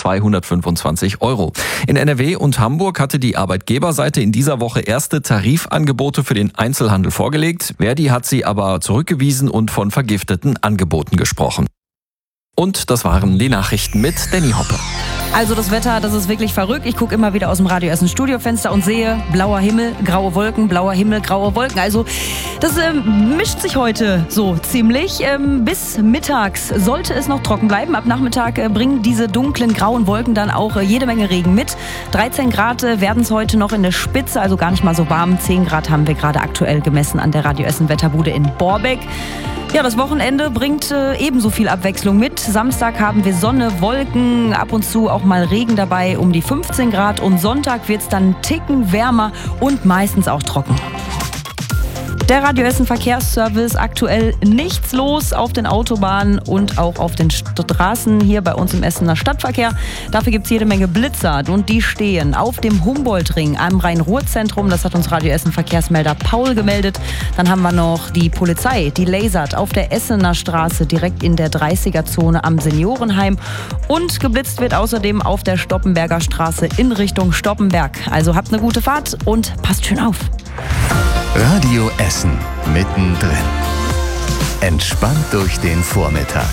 225 €. In NRW und Hamburg hatte die Arbeitgeberseite in dieser Woche erste Tarifangebote für den Einzelhandel vorgelegt. Verdi hat sie aber zurückgewiesen und von vergifteten Angeboten gesprochen. Und das waren die Nachrichten mit Danny Hoppe. Also das Wetter, das ist wirklich verrückt. Ich gucke immer wieder aus dem Radio Essen Studiofenster und sehe blauer Himmel, graue Wolken, blauer Himmel, graue Wolken. Also das mischt sich heute so ziemlich. Bis mittags sollte es noch trocken bleiben. Ab Nachmittag bringen diese dunklen, grauen Wolken dann auch jede Menge Regen mit. 13 Grad werden es heute noch in der Spitze, also gar nicht mal so warm. 10 Grad haben wir gerade aktuell gemessen an der Radio Essen Wetterbude in Borbeck. Ja, das Wochenende bringt ebenso viel Abwechslung mit. Samstag haben wir Sonne, Wolken, ab und zu auch mal Regen dabei, um die 15 Grad. Und Sonntag wird es dann einen Ticken wärmer und meistens auch trocken. Der Radio Essen Verkehrsservice, aktuell nichts los auf den Autobahnen und auch auf den Straßen hier bei uns im Essener Stadtverkehr. Dafür gibt es jede Menge Blitzer und die stehen auf dem Humboldt-Ring am Rhein-Ruhr-Zentrum. Das hat uns Radio Essen Verkehrsmelder Paul gemeldet. Dann haben wir noch die Polizei, die lasert auf der Essener Straße direkt in der 30er-Zone am Seniorenheim. Und geblitzt wird außerdem auf der Stoppenberger Straße in Richtung Stoppenberg. Also habt eine gute Fahrt und passt schön auf. Radio Essen mittendrin. Entspannt durch den Vormittag.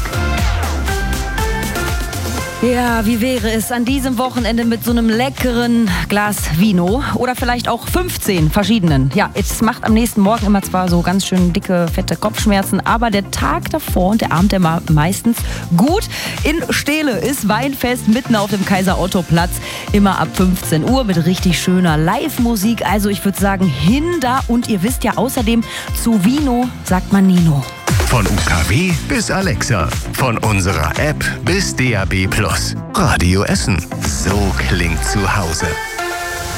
Ja, wie wäre es an diesem Wochenende mit so einem leckeren Glas Vino oder vielleicht auch 15 verschiedenen. Ja, es macht am nächsten Morgen immer zwar so ganz schön dicke, fette Kopfschmerzen, aber der Tag davor und der Abend immer meistens gut. In Steele ist Weinfest mitten auf dem Kaiser-Otto-Platz, immer ab 15 Uhr mit richtig schöner Live-Musik. Also ich würde sagen, hin da, und ihr wisst ja außerdem, zu Vino sagt man Nino. Von UKW bis Alexa, von unserer App bis DAB+. Radio Essen, so klingt zu Hause.